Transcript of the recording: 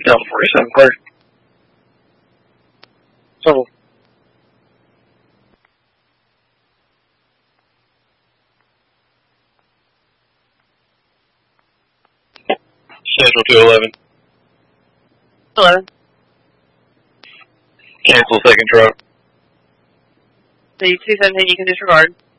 Delta 47 clear. So. Central 211. 11. Cancel second truck. The 217 you can disregard.